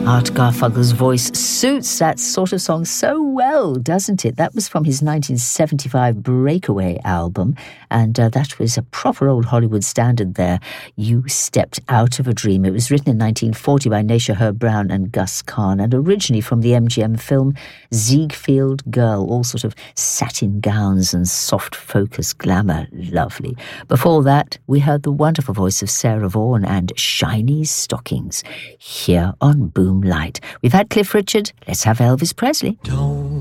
Art Garfunkel's voice suits that sort of song so well, doesn't it? That was from his 1975 Breakaway album, and that was a proper old Hollywood standard there. You Stepped Out of a Dream. It was written in 1940 by Naisha Herb Brown and Gus Kahn, and originally from the MGM film Ziegfeld Girl, all sort of satin gowns and soft focus glamour. Lovely. Before that, we heard the wonderful voice of Sarah Vaughan and Shiny Stockings here on Boom Light. We've had Cliff Richard. Let's have Elvis Presley. Don't